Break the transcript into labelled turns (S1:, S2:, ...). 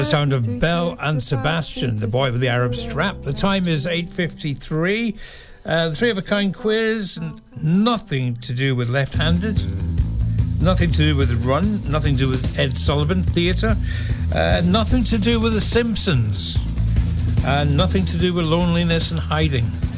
S1: The sound of Belle and Sebastian, the boy with the Arab strap. The time is 8:53. The Three of a Kind quiz, nothing to do with left-handed, nothing to do with Run, nothing to do with Ed Sullivan Theatre, nothing to do with The Simpsons, and nothing to do with loneliness and hiding.